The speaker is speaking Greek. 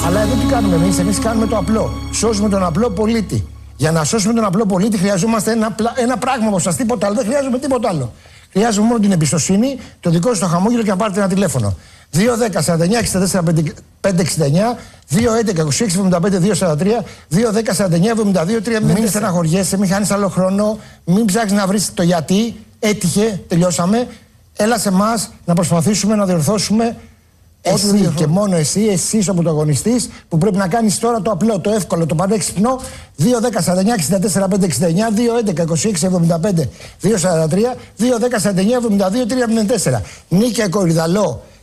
Αλλά εδώ τι κάνουμε εμείς? Εμείς κάνουμε το απλό. Σώζουμε τον απλό πολίτη. Για να σώσουμε τον απλό πολίτη χρειαζόμαστε ένα πράγμα από σας, τίποτα άλλο. Δεν χρειάζομαι τίποτα άλλο. Χρειάζομαι μόνο την εμπιστοσύνη, το δικό σας το χαμόγελο και να πάρετε ένα τηλέφωνο. 210-49-64-569, 211-26-75-243, 210-49-72-3. Μην στεναχωριέσαι, μην χάνεις άλλο χρόνο, μην ψάχνεις να βρεις το γιατί. Έτυχε, τελειώσαμε. Έλα σε εμάς να προσπαθήσουμε να διορθώσουμε. Εσύ και μόνο εσύ είσαι ο πρωταγωνιστής που πρέπει να κάνεις τώρα το απλό, το εύκολο, το πανέξυπνο. 210-49-64-569, 211-26-75-243, 210-49-72-304. Νίκια Κορυδαλό